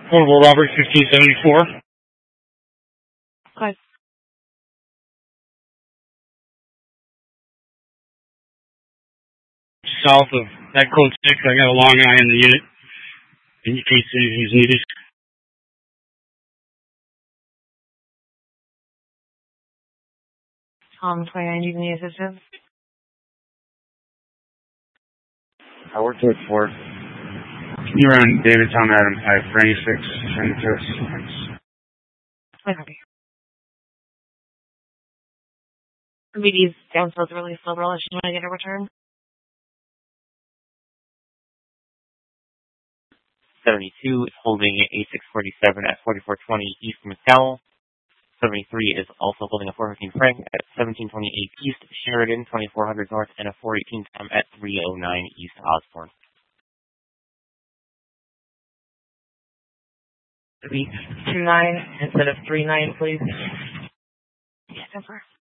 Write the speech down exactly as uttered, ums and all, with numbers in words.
Portable Robert fifteen seventy-four. Okay. South of that code six, I got a long eye in the unit in case anything's needed. Um, twenty-nine, do you need assistance? I worked with Ford. Can you run David Tom Adam five for any six? Send it to us. Thanks. Okay. B D's downstairs really slow, bro. She want to get a return? seventy-two is holding A six forty-seven at forty-four twenty East McDowell. seventy-three is also holding a four fifteen Frank at seventeen twenty-eight East Sheridan, twenty-four hundred North, and a four eighteen Tom at three oh nine East Osborne. three two nine instead of three nine, please. Yes, over.